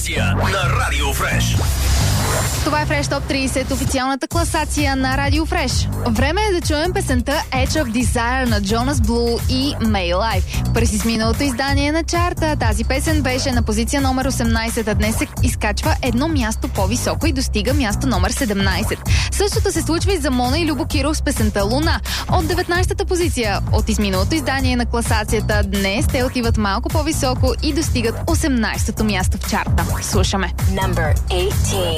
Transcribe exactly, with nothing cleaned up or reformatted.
класация на Радио Фреш. Това е Фреш Топ трийсет, официалната класация на Радио Фреш. Време е да чуем песента Edge of Desire на Jonas Blue и May Life. През изминалото издание на чарта тази песен беше на позиция номер осемнайсет, а днес се изкачва едно място по-високо и достига място номер седемнайсет. Същото се случва и за Мона и Любо Киров с песента Луна. От деветнайсета позиция от изминалото издание на класацията днес те отиват малко по-високо и достигат осемнайсето място в чарта. Слушаме. Number eighteen.